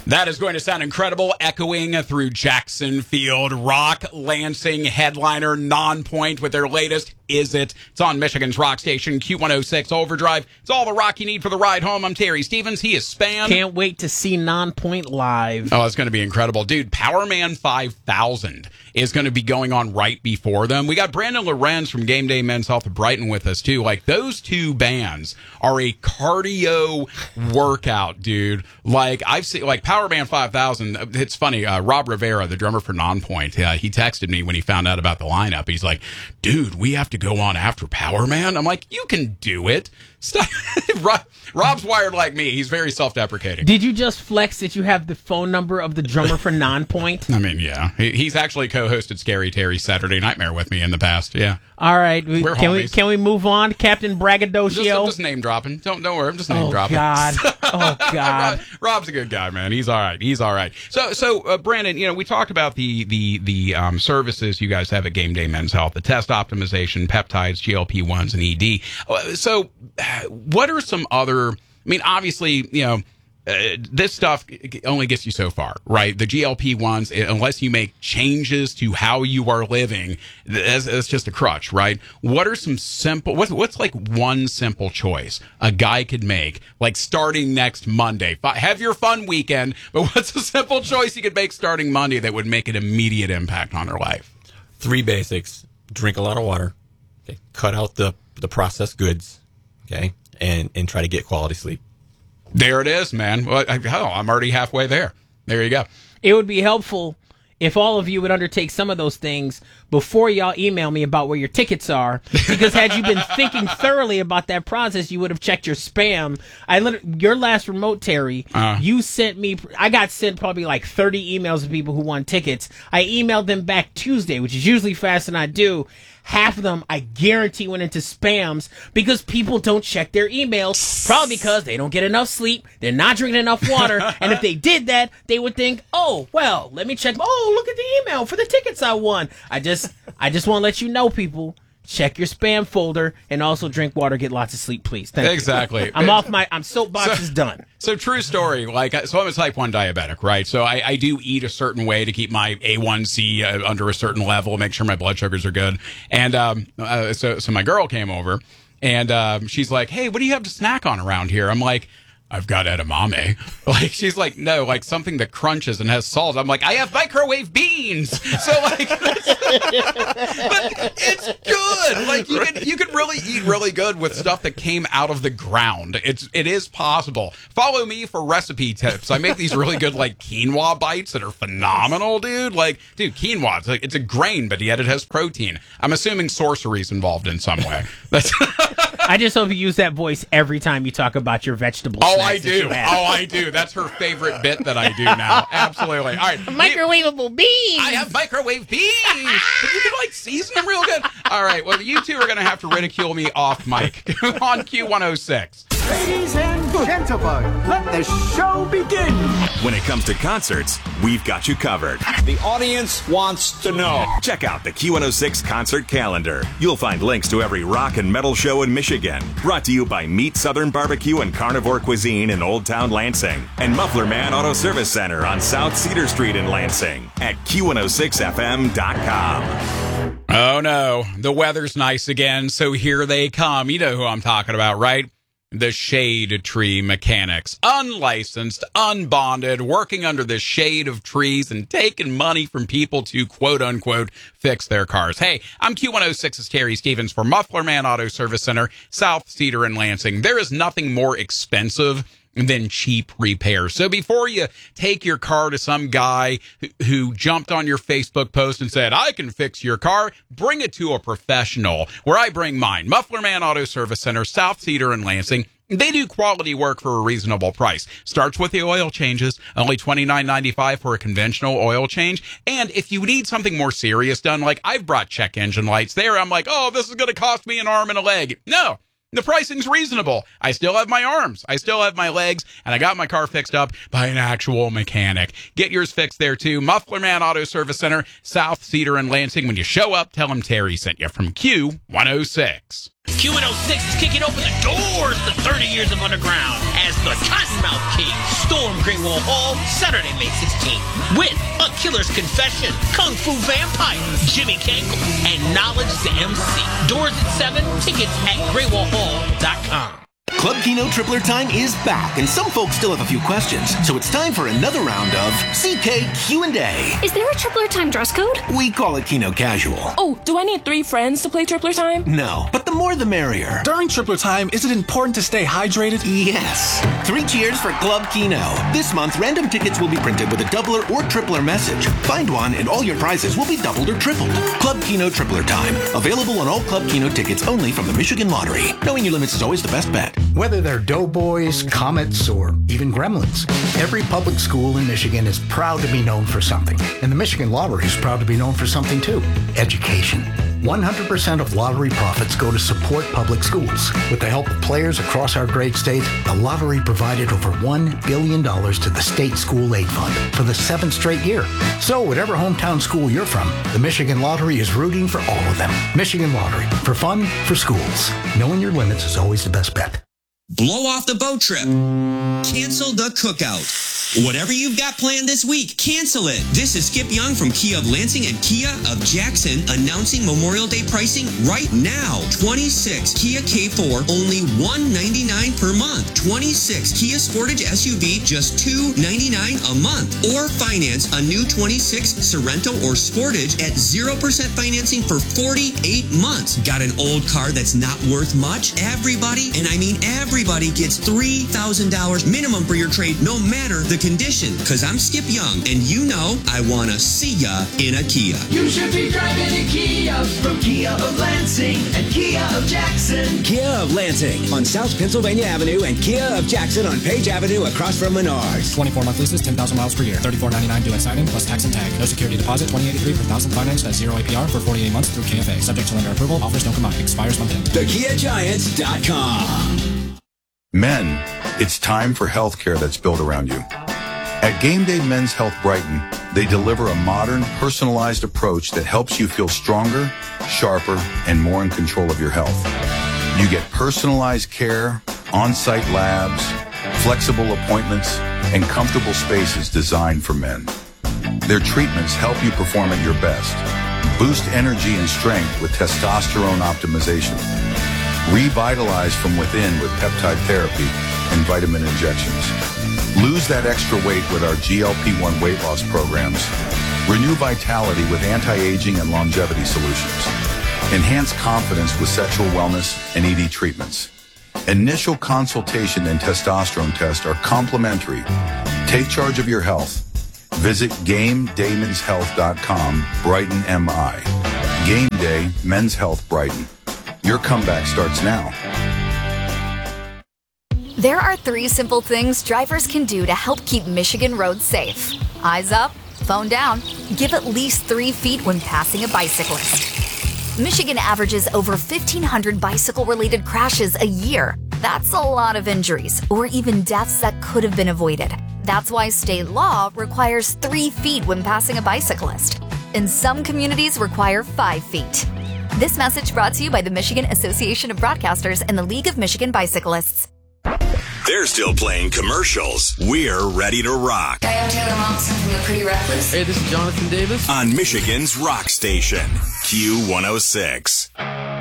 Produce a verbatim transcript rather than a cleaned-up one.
That is going to sound incredible, echoing through Jackson Field. Rock Lansing headliner Nonpoint with their latest Is It? It's on Michigan's rock station, Q one oh six Overdrive. It's all the rock you need for the ride home. I'm Terry Stevens. He is Span. Can't wait to see Nonpoint live. Oh, it's going to be incredible. Dude, Powerman five thousand is going to be going on right before them. We got Brandon Lorenz from Game Day Men's Health of Brighton with us, too. Like, those two bands are a cardio workout, dude. Like, I've seen, like, Powerman five thousand, it's funny, uh, Rob Rivera, the drummer for Nonpoint, uh, he texted me when he found out about the lineup. He's like, dude, we have to go on after Powerman. I'm like, you can do it. Stop. Rob, Rob's wired like me. He's very self-deprecating. Did you just flex that you have the phone number of the drummer for Nonpoint? I mean, yeah. He, he's actually co-hosted Scary Terry's Saturday Nightmare with me in the past, yeah. All right. We, We're can homies. we can we move on, Captain Braggadocio? Just, I'm just name dropping. Don't don't worry. I'm just name oh, dropping. God. Oh, God. Rob, Rob's a good guy, man. He's all right. He's all right. So, so uh, Brandon, you know, we talked about the the the um, services you guys have at Game Day Men's Health, the test optimization, peptides, G L P ones, and E D. Uh, so, what are some other? I mean, obviously, you know. Uh, this stuff only gets you so far, right? The G L P ones, unless you make changes to how you are living, that's, that's just a crutch, right? What are some simple, what's, what's like one simple choice a guy could make, like starting next Monday? Have your fun weekend, but what's a simple choice you could make starting Monday that would make an immediate impact on their life? Three basics. Drink a lot of water. Okay. Cut out the, the processed goods. Okay. And, and try to get quality sleep. There it is, man. Well, I, hell, I'm already halfway there. There you go. It would be helpful if all of you would undertake some of those things before y'all email me about where your tickets are. Because had you been thinking thoroughly about that process, you would have checked your spam. I lit- Your last remote, Terry, uh, you sent me, I got sent probably like thirty emails of people who won tickets. I emailed them back Tuesday, which is usually faster than I do. Half of them, I guarantee, went into spams because people don't check their emails. Probably because they don't get enough sleep, they're not drinking enough water, and if they did that, they would think, oh, well, let me check. Oh, look at the email for the tickets I won. I just, I just want to let you know, people. Check your spam folder and also drink water, get lots of sleep, please. Thank exactly. you. I'm off my, I'm soapbox so, is done. So true story. Like, so I'm a type one diabetic, right? So I, I do eat a certain way to keep my A one C uh, under a certain level, make sure my blood sugars are good. And um, uh, so, so my girl came over and um, she's like, hey, what do you have to snack on around here? I'm like, I've got edamame. Like, she's like, no, like something that crunches and has salt. I'm like, I have microwave beans. So like, but it's good. Like you can, you can really eat really good with stuff that came out of the ground. It's, it is possible. Follow me for recipe tips. I make these really good like quinoa bites that are phenomenal, dude. Like, dude, quinoa, it's, like, it's a grain, but yet it has protein. I'm assuming sorcery's involved in some way. That's I just hope you use that voice every time you talk about your vegetables. Oh, I do. Oh, I do. That's her favorite bit that I do now. Absolutely. All right. Microwavable beans. I have microwave beans. But you can, like, season them real good. All right. Well, you two are going to have to ridicule me off mic on Q one oh six. Ladies and gentlemen, let the show begin. When it comes to concerts, we've got you covered. The audience wants to know. Check out the Q one oh six concert calendar. You'll find links to every rock and metal show in Michigan. Brought to you by Meat Southern Barbecue and Carnivore Cuisine in Old Town Lansing. And Muffler Man Auto Service Center on South Cedar Street in Lansing at Q one oh six F M dot com. Oh, no. The weather's nice again, so here they come. You know who I'm talking about, right? The Shade Tree Mechanics. Unlicensed, unbonded, working under the shade of trees and taking money from people to quote-unquote fix their cars. Hey, I'm Q one oh six's Terry Stevens for Muffler Man Auto Service Center, South Cedar and Lansing. There is nothing more expensive than cheap repair. So before you take your car to some guy who, who jumped on your Facebook post and said, I can fix your car, bring it to a professional, where I bring mine. Muffler Man Auto Service Center, South Cedar and Lansing. They do quality work for a reasonable price. Starts with the oil changes, only twenty-nine ninety-five for a conventional oil change. And if you need something more serious done, like I've brought check engine lights there, I'm like, oh, this is going to cost me an arm and a leg. No. The pricing's reasonable. I still have my arms. I still have my legs. And I got my car fixed up by an actual mechanic. Get yours fixed there, too. Muffler Man Auto Service Center, South Cedar and Lansing. When you show up, tell them Terry sent you from Q one oh six. Q one oh six is kicking open the doors to thirty years of underground as the Cottonmouth King storms Great Wall Hall, Saturday, May sixteenth, with A Killer's Confession, Kung Fu Vampire, Jimmy Cankle, and Knowledge the M C. Doors at seven, tickets at great wall hall dot com. Club Keno Tripler Time is back, and some folks still have a few questions. So it's time for another round of C K Q and A. Is there a Tripler Time dress code? We call it Keno Casual. Oh, do I need three friends to play Tripler Time? No, but the more the merrier. During Tripler Time, is it important to stay hydrated? Yes. Three cheers for Club Keno. This month, random tickets will be printed with a doubler or tripler message. Find one, and all your prizes will be doubled or tripled. Club Keno Tripler Time. Available on all Club Keno tickets only from the Michigan Lottery. Knowing your limits is always the best bet. Whether they're Doughboys, Comets, or even Gremlins, every public school in Michigan is proud to be known for something. And the Michigan Lottery is proud to be known for something too: education. one hundred percent of lottery profits go to support public schools. With the help of players across our great state, the lottery provided over one billion dollars to the State School Aid Fund for the seventh straight year. So whatever hometown school you're from, the Michigan Lottery is rooting for all of them. Michigan Lottery, for fun, for schools. Knowing your limits is always the best bet. Blow off the boat trip. Cancel the cookout. Whatever you've got planned this week, cancel it. This is Skip Young from Kia of Lansing and Kia of Jackson announcing Memorial Day pricing right now. twenty-six Kia K four, only one hundred ninety-nine dollars per month. twenty-six Kia Sportage S U V, just two hundred ninety-nine dollars a month. Or finance a new twenty-six Sorento or Sportage at zero percent financing for forty-eight months. Got an old car that's not worth much? Everybody, and I mean everybody, gets three thousand dollars minimum for your trade, no matter the condition. Because I'm Skip Young, and you know I want to see ya in a Kia. You should be driving a Kia from Kia of Lansing and Kia of Jackson. Kia of Lansing on South Pennsylvania Avenue and Kia of Jackson on Page Avenue across from Menards. twenty-four month leases, ten thousand miles per year. thirty-four ninety-nine due at signing plus tax and tag. No security deposit, twenty eighty-three per thousand financed at zero A P R for forty-eight months through K F A. Subject to lender approval. Offers don't come out. Expires month end. the kia giants dot com. Men, it's time for healthcare that's built around you. At Game Day Men's Health Brighton, they deliver a modern, personalized approach that helps you feel stronger, sharper, and more in control of your health. You get personalized care, on-site labs, flexible appointments, and comfortable spaces designed for men. Their treatments help you perform at your best, boost energy and strength with testosterone optimization, revitalize from within with peptide therapy and vitamin injections. Lose that extra weight with our G L P one weight loss programs. Renew vitality with anti-aging and longevity solutions. Enhance confidence with sexual wellness and E D treatments. Initial consultation and testosterone test are complimentary. Take charge of your health. Visit game day mens health dot com, Brighton M I. Game Day Men's Health Brighton. Your comeback starts now. There are three simple things drivers can do to help keep Michigan roads safe. Eyes up, phone down, give at least three feet when passing a bicyclist. Michigan averages over fifteen hundred bicycle-related crashes a year. That's a lot of injuries, or even deaths that could have been avoided. That's why state law requires three feet when passing a bicyclist. And some communities require five feet. This message brought to you by the Michigan Association of Broadcasters and the League of Michigan Bicyclists. They're still playing commercials. We're ready to rock. Hi, I'm Taylor Momsen from The Pretty Reckless. Hey, this is Jonathan Davis. On Michigan's rock station, Q one oh six.